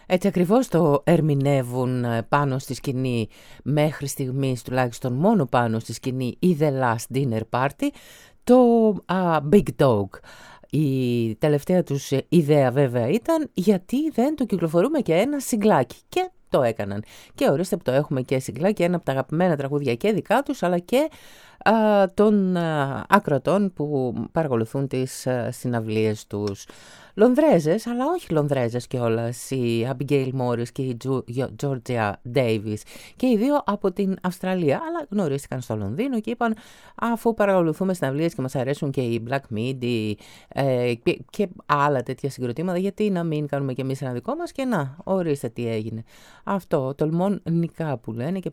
Έτσι ακριβώς το ερμηνεύουν πάνω στη σκηνή, μέχρι στιγμής τουλάχιστον μόνο πάνω στη σκηνή, η The Last Dinner Party, το Big Dog. Η τελευταία τους ιδέα βέβαια ήταν γιατί δεν το κυκλοφορούμε και ένα σιγκλάκι, και το έκαναν. Και ορίστε που το έχουμε και σιγκλάκι, ένα από τα αγαπημένα τραγούδια και δικά τους, αλλά και των ακροατών που παρακολουθούν τις συναυλίες τους. Λονδρέζες, αλλά όχι Λονδρέζες κιόλας, η Abigail Morris και η Georgia Davis, και οι δύο από την Αυστραλία, αλλά γνωρίστηκαν στο Λονδίνο και είπαν, αφού παρακολουθούμε συναυλίες και μας αρέσουν και οι Black Midi και άλλα τέτοια συγκροτήματα, γιατί να μην κάνουμε κι εμείς ένα δικό μας, και να, ορίστε τι έγινε. Αυτό, τολμών νικά που λένε, και